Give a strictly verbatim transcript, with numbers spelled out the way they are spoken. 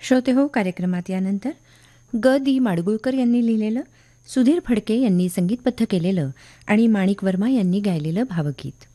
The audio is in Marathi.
श्रोते हो, कार्यक्रमात यानंतर ग दी माडगुळकर यांनी लिहिलेलं, सुधीर फडके यांनी संगीतबद्ध केलेलं आणि माणिक वर्मा यांनी गायलेलं भावगीत.